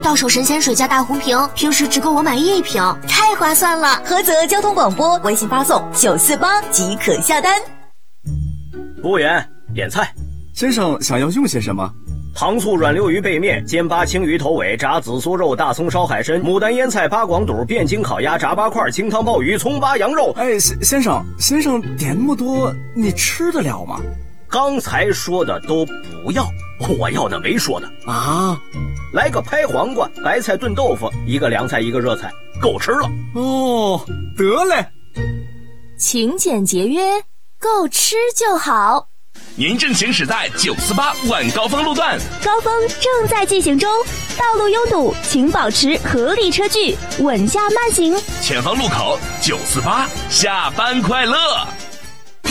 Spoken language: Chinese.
到手神仙水加大红瓶，平时只够我买1瓶，太划算了。 菏泽交通广播，微信发送948即可下单。 服务员，点菜。 先生想要用些什么？ 糖醋软溜鱼背面、煎八青鱼头尾、炸紫苏肉、大葱烧海参、牡丹腌菜、八广肚、汴京烤鸭、炸八块、清汤鲍鱼、葱八羊肉。 哎，先生点那么多，你吃得了吗？ 刚才说的都不要，我要的没说的啊。 来个拍黄瓜、白菜炖豆腐，一个凉菜一个热菜，够吃了。 哦，得嘞。 勤俭节约，够吃就好。 您正行驶在948晚高峰路段， 高峰正在进行中，道路拥堵，请保持合理车距，稳下慢行。 前方路口948，下班快乐。